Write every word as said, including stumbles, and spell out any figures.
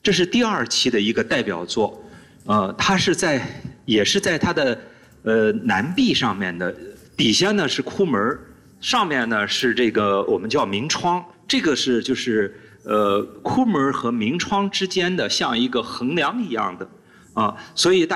这是第二期的一个代表作，呃，它是在也是在它的呃南壁上面的，底下呢是窟门，上面呢是这个我们叫明窗，这个是就是呃窟门和明窗之间的像一个横梁一样的啊，所以大。